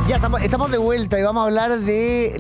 Ya estamos de vuelta y vamos a hablar de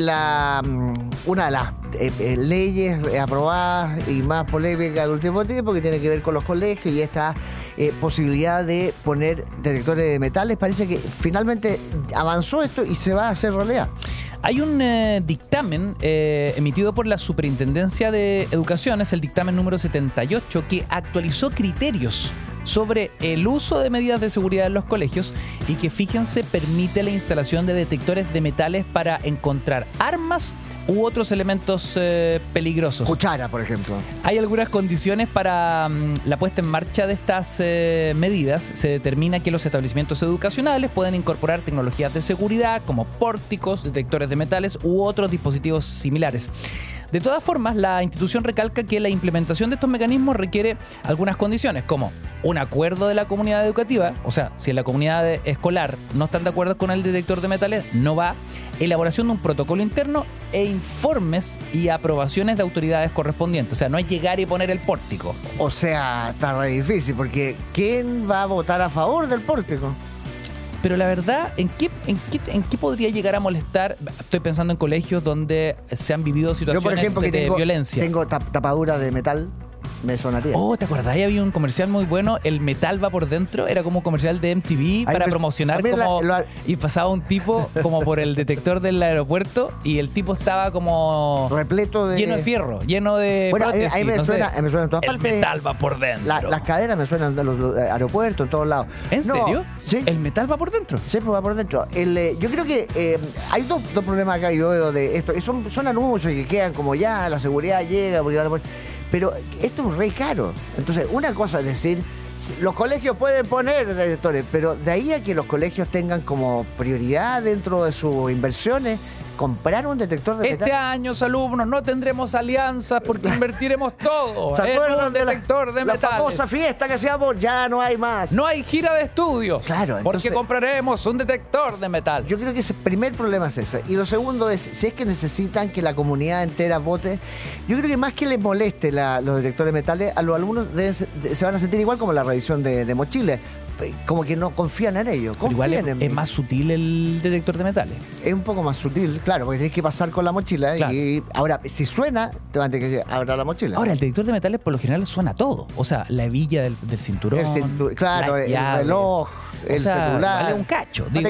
una de las leyes aprobadas y más polémicas del último tiempo, que tiene que ver con los colegios y esta posibilidad de poner detectores de metales. Parece que finalmente avanzó esto y se va a hacer realidad. Hay un dictamen emitido por la Superintendencia de Educación, es el dictamen número 78, que actualizó criterios sobre el uso de medidas de seguridad en los colegios y que, fíjense, permite la instalación de detectores de metales para encontrar armas u otros elementos peligrosos. Cuchara, por ejemplo. Hay algunas condiciones para la puesta en marcha de estas medidas. Se determina que los establecimientos educacionales pueden incorporar tecnologías de seguridad como pórticos, detectores de metales u otros dispositivos similares. De todas formas, la institución recalca que la implementación de estos mecanismos requiere algunas condiciones, como un acuerdo de la comunidad educativa, o sea, si en la comunidad escolar no están de acuerdo con el detector de metales, no va, elaboración de un protocolo interno e informes y aprobaciones de autoridades correspondientes. O sea, no es llegar y poner el pórtico. O sea, está re difícil, porque ¿quién va a votar a favor del pórtico? Pero la verdad, ¿en qué podría llegar a molestar? Estoy pensando en colegios donde se han vivido situaciones, yo, por ejemplo, de violencia. Tengo tapaduras de metal, me sonaría. Oh, ¿te acordás? Ahí había un comercial muy bueno, el metal va por dentro, era como un comercial de MTV para promocionar como... Y pasaba un tipo como por el detector del aeropuerto y el tipo estaba como... repleto de... lleno de fierro, lleno de... Bueno, prótesis, ahí me suena en todas partes. El metal va por dentro. Las cadenas me suenan de los aeropuertos, en todos lados. ¿En serio? ¿Sí? ¿El metal va por dentro? Sí, pues va por dentro. Yo creo que hay dos problemas acá, yo veo de esto. Son anuncios que quedan como ya, la seguridad llega, porque van a poner... Pero esto es re caro. Entonces, una cosa es decir, los colegios pueden poner detectores, pero de ahí a que los colegios tengan como prioridad dentro de sus inversiones, comprar un detector de metal. Este año, alumnos, no tendremos alianzas porque invertiremos todo en un detector de metales. La famosa fiesta que hacíamos, ya no hay más. No hay gira de estudios. Claro, porque entonces, compraremos un detector de metal. Yo creo que ese primer problema es ese. Y lo segundo es, si es que necesitan que la comunidad entera vote, yo creo que más que les moleste los detectores de metales, a los alumnos se van a sentir igual como la revisión de mochilas. Como que no confían en ellos. Igual es más sutil el detector de metales. Es un poco más sutil, claro, porque tienes que pasar con la mochila. Claro. Y ahora, si suena, te van a tener que abrir la mochila. Ahora, el detector de metales por lo general suena todo. O sea, la hebilla del cinturón. Claro, el reloj, el celular. Vale un cacho. El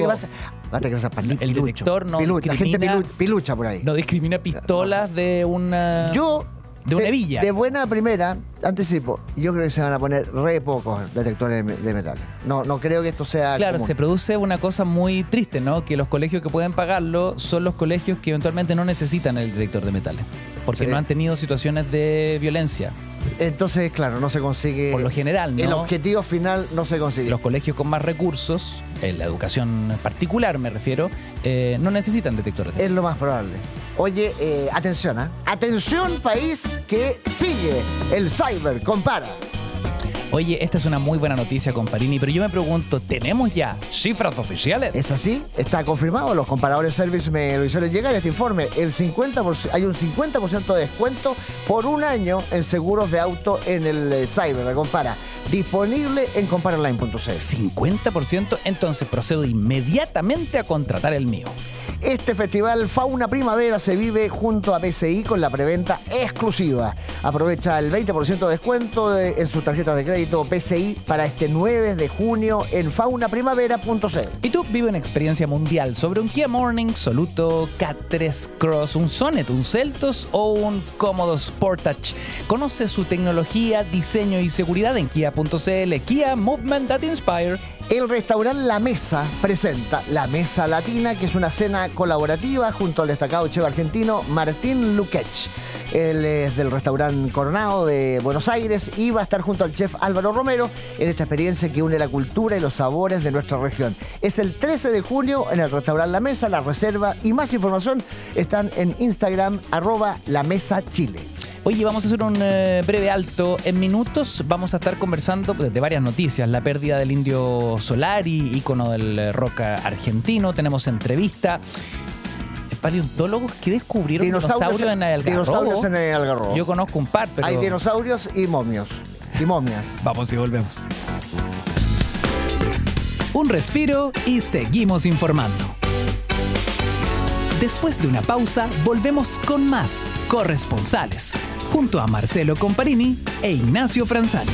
detector no la gente pilucha por ahí. No discrimina pistolas de una... De una hebilla. De buena primera, anticipo, yo creo que se van a poner re pocos detectores de metal. No creo que esto sea claro, común. Se produce una cosa muy triste, ¿no? Que los colegios que pueden pagarlo son los colegios que eventualmente no necesitan el detector de metales. Porque no han tenido situaciones de violencia. Entonces, claro, no se consigue... Por lo general, ¿no? El objetivo final no se consigue. Los colegios con más recursos, en la educación particular me refiero, no necesitan detectores. Es lo más probable. Oye, atención, ¿eh? Atención, país que sigue el Cyber Compara. Oye, esta es una muy buena noticia, Comparini, pero yo me pregunto, ¿tenemos ya cifras oficiales? ¿Es así? Está confirmado. Los comparadores Service me lo hicieron llegar este informe. Hay un 50% de descuento por un año en seguros de auto en el Cyber de Compara. Disponible en comparaonline.cl. 50%, entonces procedo inmediatamente a contratar el mío. Este festival Fauna Primavera se vive junto a PCI con la preventa exclusiva. Aprovecha el 20% de descuento en sus tarjetas de crédito PCI para este 9 de junio en faunaprimavera.cl. Y tú vive una experiencia mundial sobre un Kia Morning, Soluto, K3 Cross, un Sonet, un Seltos o un cómodo Sportage. Conoce su tecnología, diseño y seguridad en Kia.cl. Kia Movement that Inspire. El restaurante La Mesa presenta La Mesa Latina, que es una cena colaborativa junto al destacado chef argentino Martín Luquech. Él es del restaurante Coronado de Buenos Aires y va a estar junto al chef Álvaro Romero en esta experiencia que une la cultura y los sabores de nuestra región. Es el 13 de junio en el restaurante La Mesa. La reserva y más información están en Instagram @LaMesaChile. Oye, vamos a hacer un breve alto. En minutos vamos a estar conversando de varias noticias. La pérdida del Indio Solari, ícono del rock argentino. Tenemos entrevista. Paleontólogos que descubrieron dinosaurios en el Algarrobo. Dinosaurios en el Algarrobo. Yo conozco un par, pero... Hay dinosaurios y momios. Y momias. Vamos y volvemos. Un respiro y seguimos informando. Después de una pausa, volvemos con más Corresponsales, junto a Marcelo Comparini e Ignacio Franzani.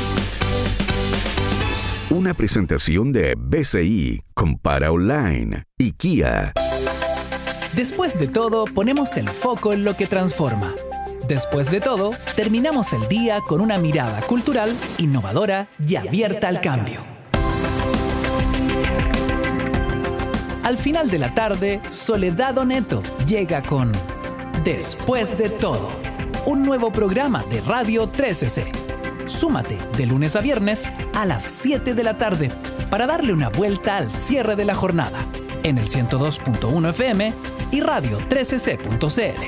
Una presentación de BCI, Compara Online y Kia. Después de todo, ponemos el foco en lo que transforma. Después de todo, terminamos el día con una mirada cultural, innovadora y abierta al cambio. Al final de la tarde, Soledad Oneto llega con Después de todo, un nuevo programa de Radio 13C. Súmate de lunes a viernes a las 7 de la tarde para darle una vuelta al cierre de la jornada en el 102.1 FM y radio 13c.cl.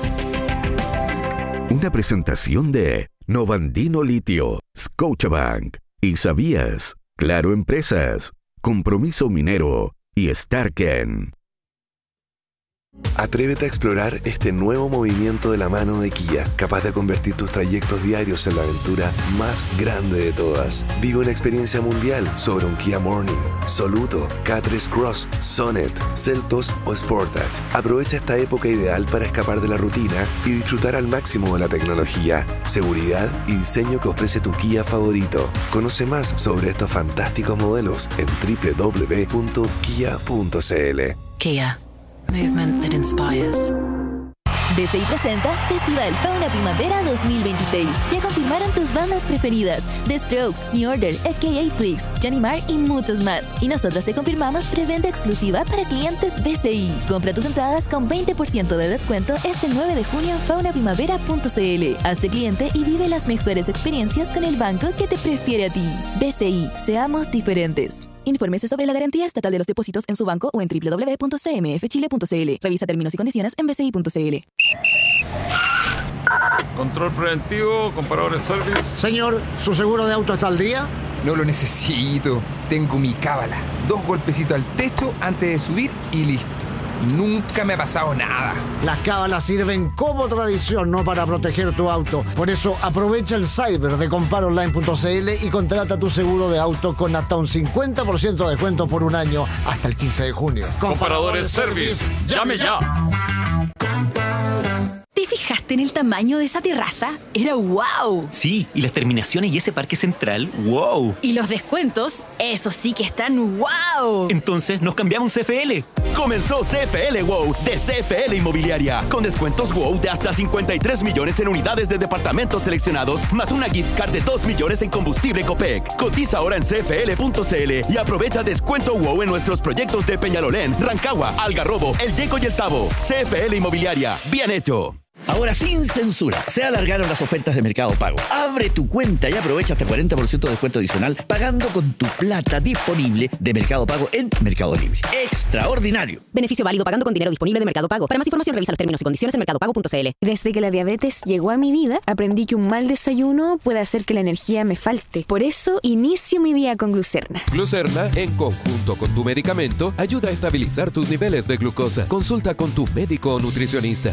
Una presentación de Novandino Litio, Scotiabank y ¿Sabías? Claro Empresas, Compromiso Minero y Starken. Atrévete a explorar este nuevo movimiento de la mano de Kia, capaz de convertir tus trayectos diarios en la aventura más grande de todas. Vive una experiencia mundial sobre un Kia Morning, Soluto, K3 Cross, Sonet, Seltos o Sportage. Aprovecha esta época ideal para escapar de la rutina y disfrutar al máximo de la tecnología, seguridad y diseño que ofrece tu Kia favorito. Conoce más sobre estos fantásticos modelos en www.kia.cl. Kia. Movement that inspires. BCI presenta Festival Fauna Primavera 2026. Ya confirmaron tus bandas preferidas: The Strokes, New Order, FKA Twigs, Johnny Marr y muchos más. Y nosotros te confirmamos preventa exclusiva para clientes BCI. Compra tus entradas con 20% de descuento este 9 de junio en faunaprimavera.cl. Hazte cliente y vive las mejores experiencias con el banco que te prefiere a ti. BCI, seamos diferentes. Infórmese sobre la garantía estatal de los depósitos en su banco o en www.cmfchile.cl. Revisa términos y condiciones en bci.cl. Control preventivo, comparadores service. Señor, ¿su seguro de auto está al día? No lo necesito. Tengo mi cábala. 2 golpecitos al techo antes de subir y listo. Nunca me ha pasado nada. Las cábalas sirven como tradición, no para proteger tu auto. Por eso aprovecha el cyber de comparaonline.cl y contrata tu seguro de auto con hasta un 50% de descuento por un año hasta el 15 de junio. Comparadores Service. ¡Llame ya! ¿Te fijaste en el tamaño de esa terraza? ¡Era wow! Sí, y las terminaciones y ese parque central, wow. Y los descuentos, esos sí que están wow. Entonces nos cambiamos CFL. Comenzó CFL Wow de CFL Inmobiliaria, con descuentos wow de hasta 53 millones en unidades de departamentos seleccionados, más una gift card de 2 millones en combustible Copec. Cotiza ahora en cfl.cl y aprovecha descuento wow en nuestros proyectos de Peñalolén, Rancagua, Algarrobo, El Yeco y El Tabo. CFL Inmobiliaria, bien hecho. Ahora sin censura, se alargaron las ofertas de Mercado Pago. Abre tu cuenta y aprovecha hasta 40% de descuento adicional pagando con tu plata disponible de Mercado Pago en Mercado Libre. ¡Extraordinario! Beneficio válido pagando con dinero disponible de Mercado Pago. Para más información revisa los términos y condiciones en mercadopago.cl. Desde que la diabetes llegó a mi vida, aprendí que un mal desayuno puede hacer que la energía me falte. Por eso inicio mi día con Glucerna. Glucerna, en conjunto con tu medicamento, ayuda a estabilizar tus niveles de glucosa. Consulta con tu médico o nutricionista.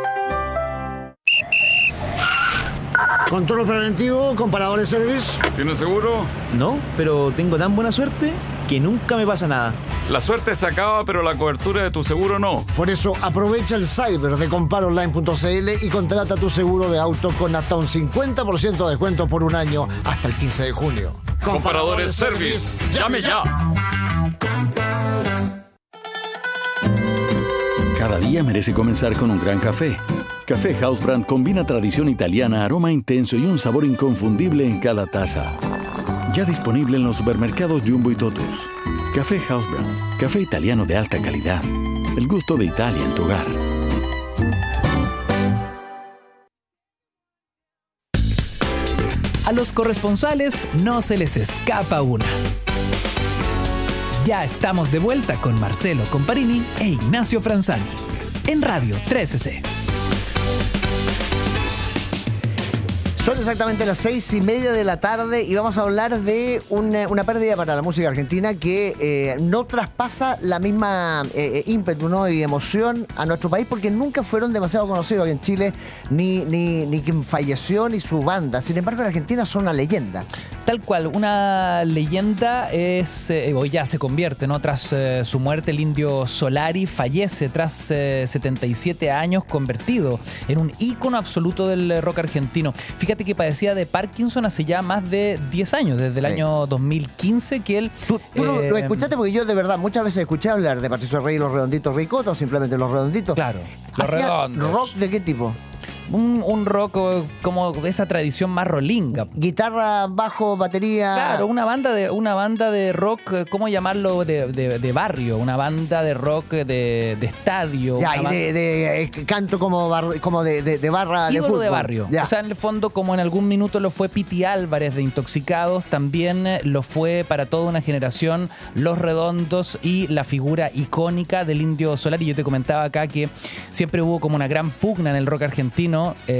Control preventivo, comparadores service. ¿Tienes seguro? No, pero tengo tan buena suerte que nunca me pasa nada. La suerte se acaba, pero la cobertura de tu seguro no. Por eso aprovecha el cyber de comparaonline.cl y contrata tu seguro de auto con hasta un 50% de descuento por un año hasta el 15 de junio. Comparadores Service. ¡Llame ya! Cada día merece comenzar con un gran café. Café Housebrand combina tradición italiana, aroma intenso y un sabor inconfundible en cada taza. Ya disponible en los supermercados Jumbo y Totus. Café Housebrand, café italiano de alta calidad. El gusto de Italia en tu hogar. A los corresponsales no se les escapa una. Ya estamos de vuelta con Marcelo Comparini e Ignacio Franzani en Radio 13C. Son exactamente las 6:30 de la tarde y vamos a hablar de una pérdida para la música argentina que no traspasa la misma ímpetu, ¿no?, y emoción a nuestro país, porque nunca fueron demasiado conocidos aquí en Chile, ni quien falleció ni su banda. Sin embargo, en Argentina son una leyenda. Tal cual, una leyenda es, o ya se convierte, ¿no? Tras su muerte, el Indio Solari fallece tras 77 años, convertido en un ícono absoluto del rock argentino. Fíjate que padecía de Parkinson hace ya más de 10 años, desde el año 2015, que él... ¿Tú lo escuchaste? Porque yo de verdad muchas veces escuché hablar de Patricio Rey y los Redonditos Ricota, o simplemente los Redonditos. Claro, los Redondos. ¿Rock de qué tipo? Un rock como de esa tradición más rolinga. Guitarra, bajo, batería. Claro, una banda de rock, ¿cómo llamarlo? De barrio, una banda de rock de estadio. Ya, y de canto como de barra de fútbol. De barrio. Ya. O sea, en el fondo, como en algún minuto lo fue Piti Álvarez de Intoxicados, también lo fue para toda una generación Los Redondos y la figura icónica del Indio Solari. Yo te comentaba acá que siempre hubo como una gran pugna en el rock argentino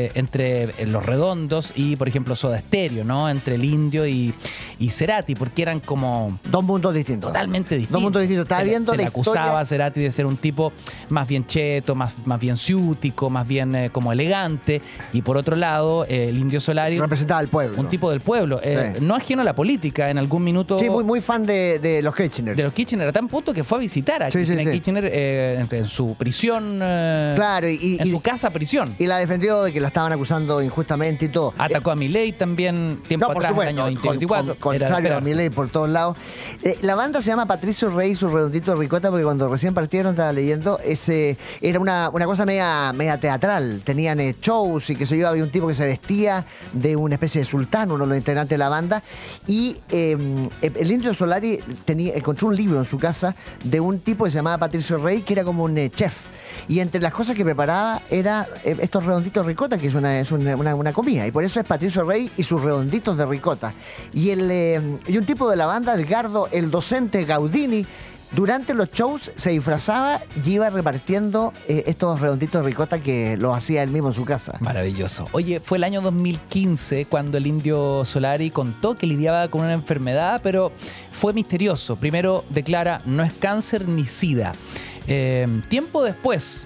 entre Los Redondos y, por ejemplo, Soda Stereo, ¿no? Entre el Indio y Cerati, porque eran como... Dos mundos distintos. Totalmente distintos. Dos mundos distintos. Estaba viendo se la le acusaba historia. a Cerati de ser un tipo más bien cheto, más bien ciútico, más bien como elegante. Y por otro lado, el Indio Solari... representaba al pueblo. Un tipo del pueblo. Sí. No ajeno a la política, en algún minuto... Sí, muy fan de los Kirchner. De los Kirchner, a tal punto que fue a visitar a Kirchner en su prisión. Claro, en su casa prisión. Y la defendió de que la estaban acusando injustamente y todo. Atacó a Milei también tiempo atrás, en el año 2024. Contrario a Milei por todos lados. La banda se llama Patricio Rey y sus Redonditos Ricota, porque cuando recién partieron, estaba leyendo, era una cosa media teatral. Tenían shows y que se yo, había un tipo que se vestía de una especie de sultán, uno de los integrantes de la banda. Y el Indio Solari encontró un libro en su casa de un tipo que se llamaba Patricio Rey, que era como un chef. Y entre las cosas que preparaba era estos redonditos ricota, que es una comida. Y por eso es Patricio Rey y sus redonditos de ricota. Y un tipo de la banda, Edgardo, el docente Gaudini, durante los shows se disfrazaba y iba repartiendo estos redonditos de ricota que los hacía él mismo en su casa. Maravilloso. Oye, fue el año 2015 cuando el Indio Solari contó que lidiaba con una enfermedad, pero fue misterioso. Primero declara, no es cáncer ni SIDA. Tiempo después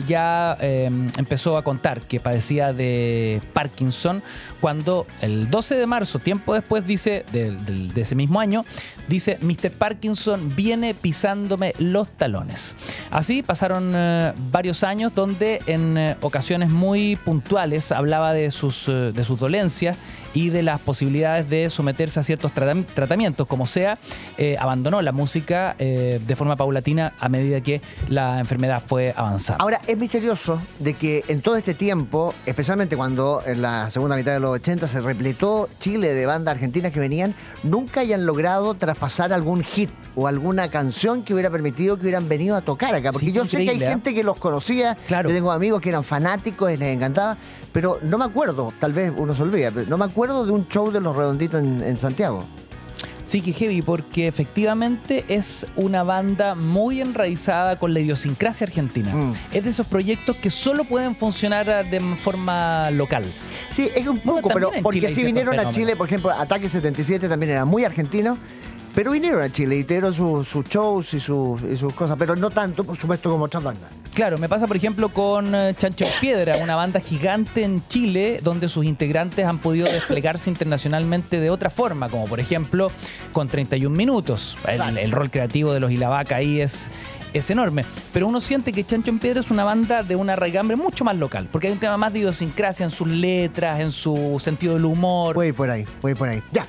ya empezó a contar que padecía de Parkinson, cuando el 12 de marzo, tiempo después, dice de ese mismo año, dice: Mr. Parkinson viene pisándome los talones. Así pasaron varios años donde en ocasiones muy puntuales hablaba de sus dolencias y de las posibilidades de someterse a ciertos tratamientos. Como sea, abandonó la música de forma paulatina a medida que la enfermedad fue avanzando. Ahora, es misterioso de que en todo este tiempo, especialmente cuando en la segunda mitad de los 80 se repletó Chile de bandas argentinas que venían, nunca hayan logrado traspasar algún hit o alguna canción que hubiera permitido que hubieran venido a tocar acá. Porque yo sé que hay gente que los conocía, claro. Yo tengo amigos que eran fanáticos y les encantaba, pero no me acuerdo, tal vez uno se olvida, pero no me acuerdo de un show de los Redonditos en Santiago. Sí, que heavy, porque efectivamente es una banda muy enraizada con la idiosincrasia argentina. Es de esos proyectos que solo pueden funcionar de forma local. Sí, es un poco, pero porque si vinieron a Chile, por ejemplo, Ataque 77 también era muy argentino, pero vinieron a Chile y dieron sus shows y sus cosas, pero no tanto, por supuesto, como otras bandas. Claro, me pasa, por ejemplo, con Chancho en Piedra, una banda gigante en Chile, donde sus integrantes han podido desplegarse internacionalmente de otra forma, como por ejemplo con 31 minutos. El rol creativo de los Ilavaca ahí es enorme. Pero uno siente que Chancho en Piedra es una banda de una raigambre mucho más local, porque hay un tema más de idiosincrasia en sus letras, en su sentido del humor. Voy por ahí. Ya.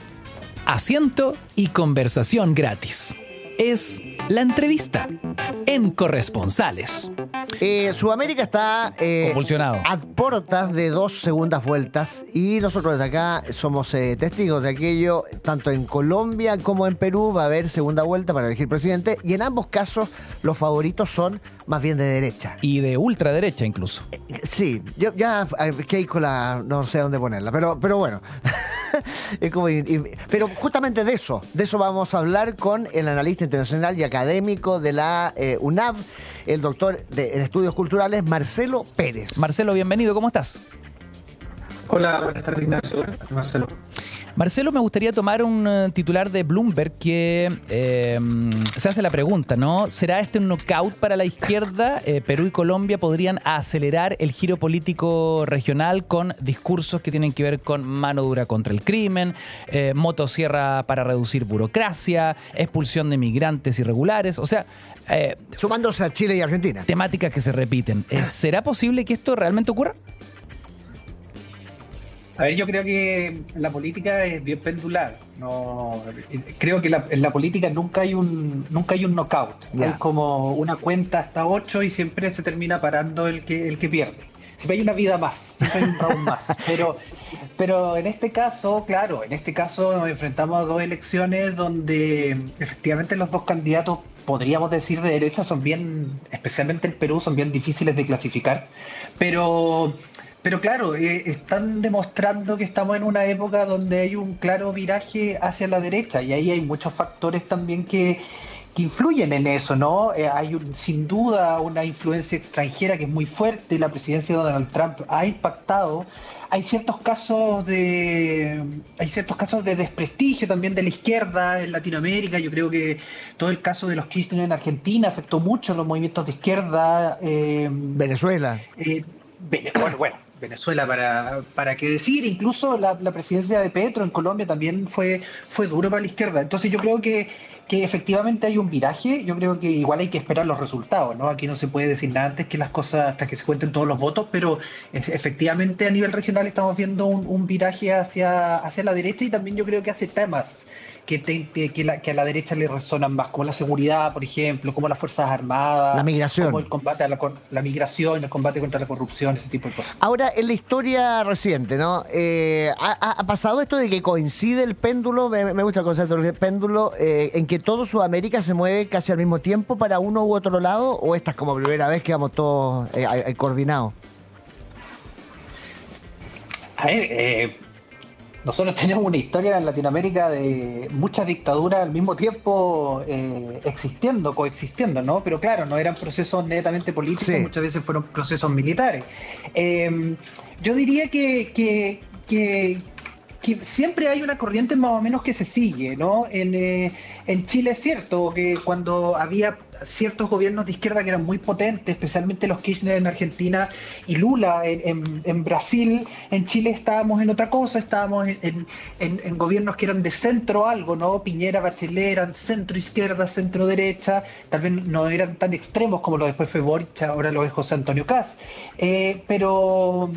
Asiento y conversación gratis. Es la entrevista en Corresponsales. Sudamérica está convulsionado a puertas de 2 segundas vueltas y nosotros desde acá somos testigos de aquello. Tanto en Colombia como en Perú va a haber segunda vuelta para elegir presidente, y en ambos casos los favoritos son más bien de derecha. Y de ultraderecha incluso. Sí, yo ya Keiko no sé dónde ponerla, pero bueno. Es como, pero justamente de eso vamos a hablar con el analista internacional y académico de la UNAV, el doctor en estudios culturales, Marcelo Pérez. Marcelo, bienvenido, ¿cómo estás? Hola, buenas tardes, Ignacio. Marcelo. Marcelo, me gustaría tomar un titular de Bloomberg que se hace la pregunta, ¿no? ¿Será este un knockout para la izquierda? Perú y Colombia podrían acelerar el giro político regional con discursos que tienen que ver con mano dura contra el crimen, motosierra para reducir burocracia, expulsión de migrantes irregulares, o sea... sumándose a Chile y Argentina. Temáticas que se repiten. ¿Será posible que esto realmente ocurra? A ver, yo creo que la política es bien pendular. No, creo que en la política nunca hay un knockout. Yeah. Hay como una cuenta hasta 8 y siempre se termina parando el que pierde. Siempre hay una vida más, siempre hay un round más. Pero en este caso, claro, nos enfrentamos a dos elecciones donde efectivamente los dos candidatos, podríamos decir de derecha, son bien, especialmente en Perú, son bien difíciles de clasificar. Pero claro, están demostrando que estamos en una época donde hay un claro viraje hacia la derecha y ahí hay muchos factores también que influyen en eso, ¿no? Hay sin duda una influencia extranjera que es muy fuerte. La presidencia de Donald Trump ha impactado. Hay ciertos casos de desprestigio también de la izquierda en Latinoamérica. Yo creo que todo el caso de los Kirchner en Argentina afectó mucho los movimientos de izquierda. Venezuela. Bueno, Venezuela, para qué decir. Incluso la presidencia de Petro en Colombia también fue duro para la izquierda. Entonces yo creo que efectivamente hay un viraje. Yo creo que igual hay que esperar los resultados, ¿no? Aquí no se puede decir nada antes que las cosas, hasta que se cuenten todos los votos, pero efectivamente a nivel regional estamos viendo un viraje hacia la derecha, y también yo creo que hace temas que a la derecha le resonan más, como la seguridad, por ejemplo, como las Fuerzas Armadas, la migración, como el combate a la migración, el combate contra la corrupción, ese tipo de cosas. Ahora, en la historia reciente, ¿no? ¿Ha pasado esto de que coincide el péndulo? Me gusta el concepto del péndulo, en que todo Sudamérica se mueve casi al mismo tiempo para uno u otro lado, o esta es como primera vez que vamos todos coordinados? A ver, nosotros tenemos una historia en Latinoamérica de muchas dictaduras al mismo tiempo coexistiendo, ¿no? Pero claro, no eran procesos netamente políticos, sí. Muchas veces fueron procesos militares. Yo diría que siempre hay una corriente más o menos que se sigue, ¿no? En Chile es cierto que cuando había ciertos gobiernos de izquierda que eran muy potentes, especialmente los Kirchner en Argentina y Lula en Brasil, en Chile estábamos en otra cosa, estábamos en gobiernos que eran de centro algo, ¿no? Piñera, Bachelet eran centro izquierda, centro derecha, tal vez no eran tan extremos como lo después fue Boric, ahora lo es José Antonio Kast, pero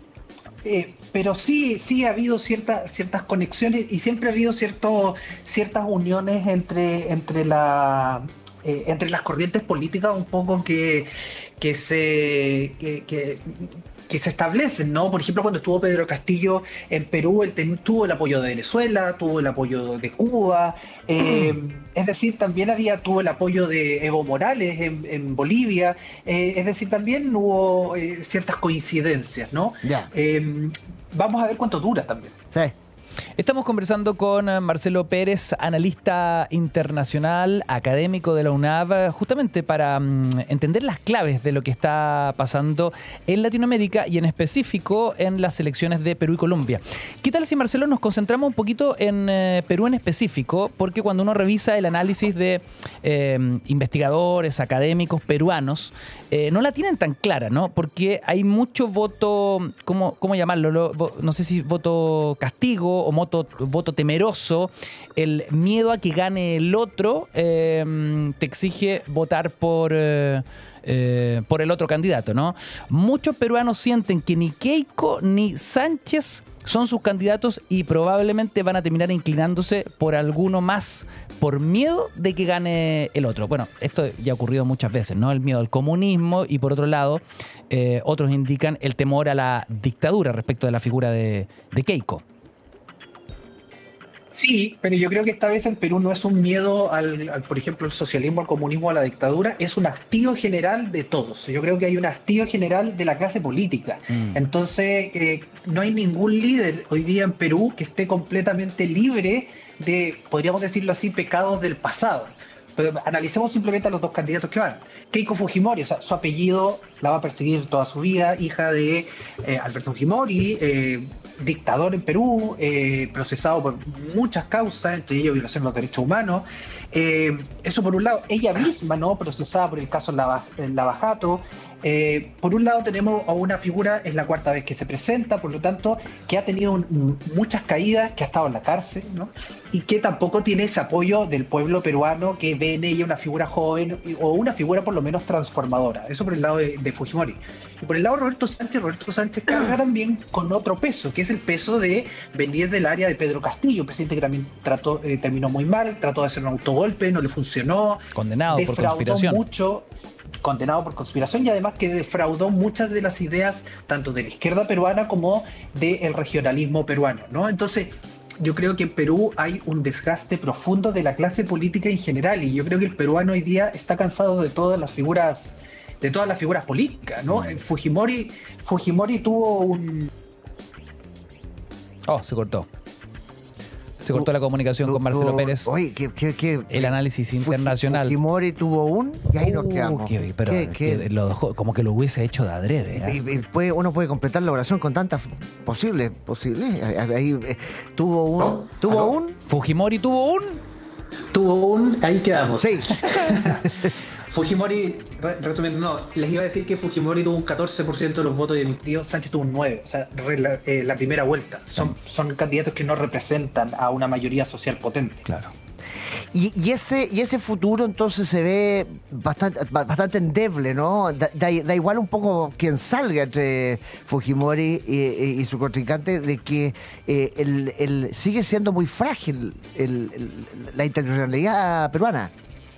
sí ha habido ciertas conexiones y siempre ha habido ciertas uniones entre las corrientes políticas un poco que se establecen, ¿no? Por ejemplo, cuando estuvo Pedro Castillo en Perú, él tuvo el apoyo de Venezuela, tuvo el apoyo de Cuba, es decir, también tuvo el apoyo de Evo Morales en Bolivia, es decir, también hubo ciertas coincidencias, ¿no? Yeah. Vamos a ver cuánto dura también. Sí. Estamos conversando con Marcelo Pérez, analista internacional, académico de la UNAV, justamente para entender las claves de lo que está pasando en Latinoamérica y en específico en las elecciones de Perú y Colombia. ¿Qué tal si, Marcelo, nos concentramos un poquito en Perú en específico? Porque cuando uno revisa el análisis de investigadores, académicos peruanos, no la tienen tan clara, ¿no? Porque hay mucho voto, ¿cómo llamarlo? No sé si voto castigo o voto temeroso. El miedo a que gane el otro te exige votar por el otro candidato, ¿no? Muchos peruanos sienten que ni Keiko ni Sánchez son sus candidatos y probablemente van a terminar inclinándose por alguno más por miedo de que gane el otro. Bueno, esto ya ha ocurrido muchas veces, ¿no? El miedo al comunismo y por otro lado, otros indican el temor a la dictadura respecto de la figura de Keiko. Sí, pero yo creo que esta vez en Perú no es un miedo por ejemplo, al socialismo, al comunismo, a la dictadura, es un hastío general de todos. Yo creo que hay un hastío general de la clase política. Entonces, no hay ningún líder hoy día en Perú que esté completamente libre de, podríamos decirlo así, pecados del pasado. Pero analicemos simplemente a los dos candidatos que van. Keiko Fujimori, o sea, su apellido la va a perseguir toda su vida, hija de Alberto Fujimori, dictador en Perú, procesado por muchas causas, entre ellos violación de los derechos humanos. Eso por un lado, ella misma, ¿no?, procesada por el caso Lavajato. Por un lado tenemos a una figura, es la cuarta vez que se presenta, por lo tanto, que ha tenido muchas caídas, que ha estado en la cárcel, ¿no?, y que tampoco tiene ese apoyo del pueblo peruano, que ve en ella una figura joven o una figura por lo menos transformadora. Eso por el lado de Fujimori. Y por el lado de Roberto Sánchez carga también con otro peso, que es el peso de venir del área de Pedro Castillo, un presidente que también terminó muy mal, trató de hacer un autogolpe, no le funcionó. Condenado por conspiración. Condenado por conspiración, y además que defraudó muchas de las ideas tanto de la izquierda peruana como del regionalismo peruano, ¿no? Entonces, yo creo que en Perú hay un desgaste profundo de la clase política en general, y yo creo que el peruano hoy día está cansado de todas las figuras políticas, ¿no? Fujimori tuvo un... Se cortó la comunicación con Marcelo Pérez. Oye, el análisis internacional. Fujimori tuvo y ahí nos quedamos. Lo dejó, como que lo hubiese hecho de adrede. Uno puede completar la oración con tantas posibles. Ahí tuvo un. Fujimori tuvo un. Ahí quedamos. Sí. Fujimori, resumiendo, les iba a decir que Fujimori tuvo un 14% de los votos emitidos, Sánchez tuvo un 9%, o sea, la primera vuelta. Son candidatos que no representan a una mayoría social potente. Claro. Y ese futuro entonces se ve bastante endeble, ¿no? Da igual un poco quien salga entre Fujimori y su contrincante, de que sigue siendo muy frágil la internacionalidad peruana.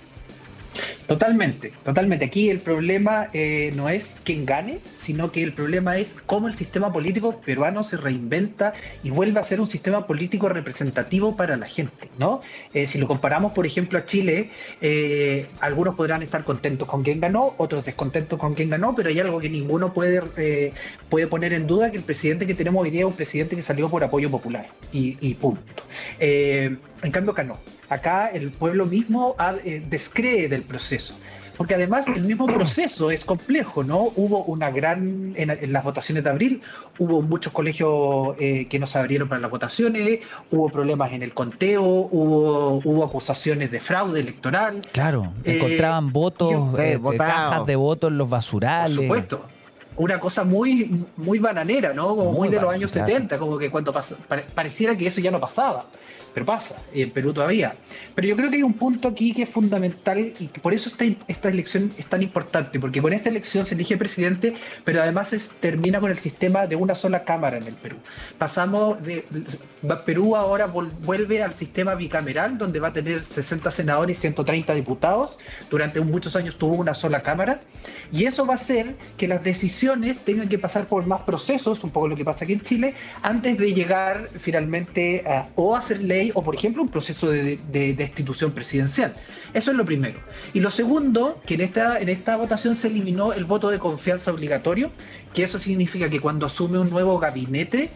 Totalmente. Aquí el problema no es quién gane, sino que el problema es cómo el sistema político peruano se reinventa y vuelve a ser un sistema político representativo para la gente, ¿no? Si lo comparamos, por ejemplo, a Chile, algunos podrán estar contentos con quien ganó, otros descontentos con quien ganó, pero hay algo que ninguno puede poner en duda, que el presidente que tenemos hoy día es un presidente que salió por apoyo popular, y punto. En cambio, acá no. Acá el pueblo mismo descree del proceso, porque además el mismo proceso es complejo, ¿no? Hubo en las votaciones de abril, hubo muchos colegios que no se abrieron para las votaciones, hubo problemas en el conteo, hubo acusaciones de fraude electoral. Claro, encontraban cajas de votos en los basurales. Por supuesto. Una cosa muy, muy bananera, ¿no? Como muy de los años 70, como que cuando pareciera que eso ya no pasaba. Pero pasa, y en Perú todavía. Pero yo creo que hay un punto aquí que es fundamental, y que por eso esta elección es tan importante, porque con esta elección se elige presidente, pero además termina con el sistema de una sola cámara en el Perú. Perú ahora vuelve al sistema bicameral, donde va a tener 60 senadores y 130 diputados. Durante muchos años tuvo una sola cámara, y eso va a hacer que las decisiones tengan que pasar por más procesos, un poco lo que pasa aquí en Chile, antes de llegar finalmente a hacer ley, o por ejemplo un proceso de destitución presidencial. Eso es lo primero. Y lo segundo, que en esta votación se eliminó el voto de confianza obligatorio, que eso significa que cuando asume un nuevo gabinete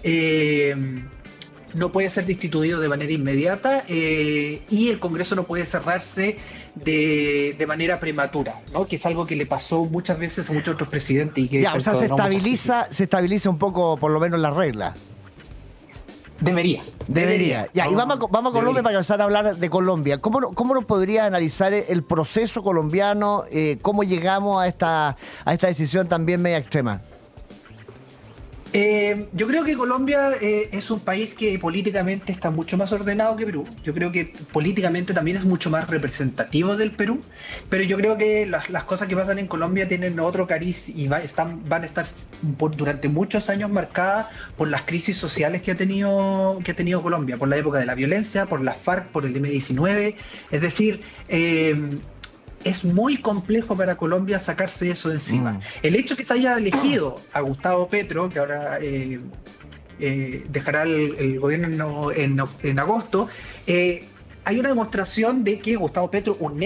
no puede ser destituido de manera inmediata, y el Congreso no puede cerrarse de manera prematura, ¿no? Que es algo que le pasó muchas veces a muchos otros presidentes. Y que se estabiliza un poco, por lo menos, la regla. Debería. Ya, y vamos a Colombia para empezar a hablar de Colombia. ¿Cómo nos podría analizar el proceso colombiano? ¿Cómo llegamos a esta decisión también media extrema? Yo creo que Colombia es un país que políticamente está mucho más ordenado que Perú. Yo creo que políticamente también es mucho más representativo del Perú, pero yo creo que las cosas que pasan en Colombia tienen otro cariz y van a estar durante muchos años marcadas por las crisis sociales que ha tenido Colombia, por la época de la violencia, por las FARC, por el M-19. Es decir, es muy complejo para Colombia sacarse eso de encima. El hecho que se haya elegido a Gustavo Petro, que ahora dejará el gobierno en agosto, hay una demostración de que Gustavo Petro, un ex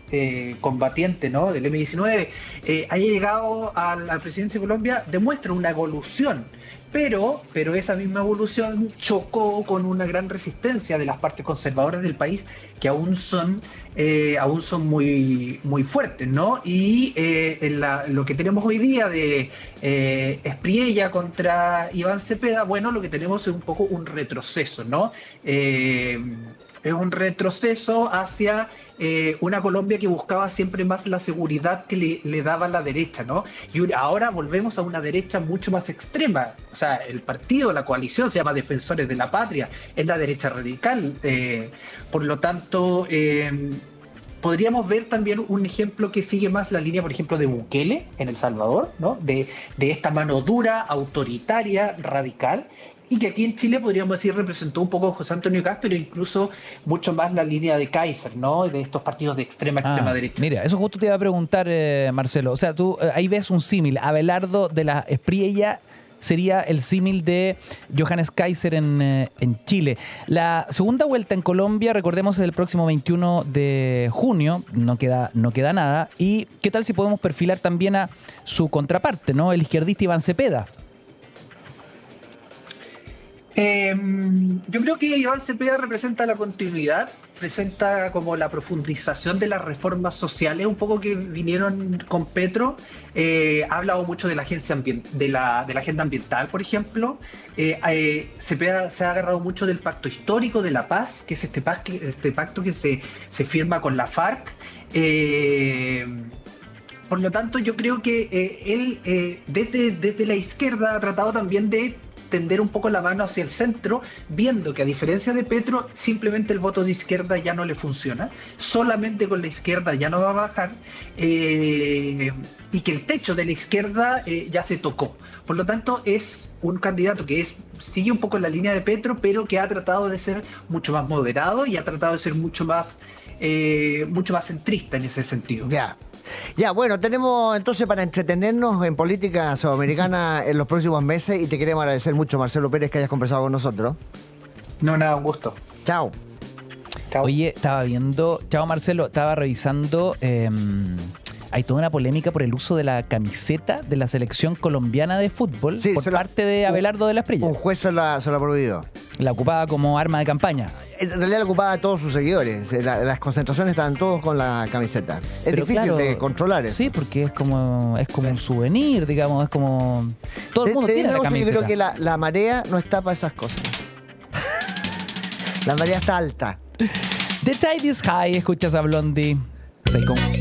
combatiente, ¿no?, del M-19 haya llegado a la presidencia de Colombia demuestra una evolución. Pero esa misma evolución chocó con una gran resistencia de las partes conservadoras del país que aún son muy, muy fuertes, ¿no? Y lo que tenemos hoy día de Espriella contra Iván Cepeda, bueno, lo que tenemos es un poco un retroceso, ¿no? Es un retroceso hacia una Colombia que buscaba siempre más la seguridad que le daba la derecha, ¿no? Y ahora volvemos a una derecha mucho más extrema. O sea, el partido, la coalición se llama Defensores de la Patria, es la derecha radical. Por lo tanto, podríamos ver también un ejemplo que sigue más la línea, por ejemplo, de Bukele en El Salvador, ¿no? De esta mano dura, autoritaria, radical, y que aquí en Chile podríamos decir representó un poco José Antonio Kast, pero incluso mucho más la línea de Kaiser, ¿no?, de estos partidos de extrema derecha. Mira, eso justo te iba a preguntar, Marcelo. O sea, tú ahí ves un símil. Abelardo de la Espriella sería el símil de Johannes Kaiser en Chile. La segunda vuelta en Colombia, recordemos, es el próximo 21 de junio, no queda nada. ¿Y qué tal si podemos perfilar también a su contraparte, ¿no?, el izquierdista Iván Cepeda? Yo creo que Iván Cepeda representa la continuidad, presenta como la profundización de las reformas sociales, un poco que vinieron con Petro. Ha hablado mucho de la de la agenda ambiental, por ejemplo. Cepeda se ha agarrado mucho del pacto histórico de la paz, que es este pacto que se firma con la FARC. Por lo tanto, yo creo que él desde la izquierda ha tratado también de tender un poco la mano hacia el centro, viendo que a diferencia de Petro, simplemente el voto de izquierda ya no le funciona, solamente con la izquierda ya no va a bajar, y que el techo de la izquierda ya se tocó. Por lo tanto, es un candidato que sigue un poco en la línea de Petro, pero que ha tratado de ser mucho más moderado y ha tratado de ser mucho más centrista en ese sentido. Ya, bueno, tenemos entonces para entretenernos en política sudamericana en los próximos meses, y te queremos agradecer mucho, Marcelo Pérez, que hayas conversado con nosotros. No, nada, un gusto. Chao. Oye, chao Marcelo, estaba revisando, hay toda una polémica por el uso de la camiseta de la selección colombiana de fútbol por parte de Abelardo de la Espriella. Un juez se la ha prohibido. La ocupaba como arma de campaña. En realidad la ocupaba a todos sus seguidores. Las concentraciones estaban todos con la camiseta. Es difícil de controlar eso. Sí, porque es como un souvenir, digamos, es como... Todo el mundo tiene la camiseta. Yo creo que la marea no está para esas cosas. La marea está alta. The Tide is High, escuchas a Blondie.